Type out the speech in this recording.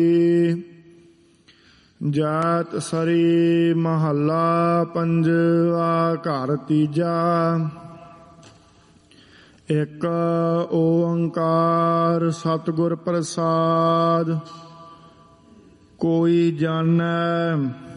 ਜਾਤ ਸਰੀ ਮਹੱਲਾ ਪੰਜਵਾ। ਘਰ ਤੀਜਾ। ਇੱਕ ਓੰਕਾਰ ਸਤਿਗੁਰ ਪ੍ਰਸਾਦ। ਕੋਈ ਜਾਣੈ